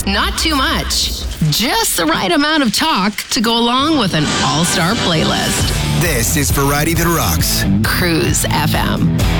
not too much. Just the right amount of talk to go along with an all-star playlist. This is Variety That Rocks. Cruise FM.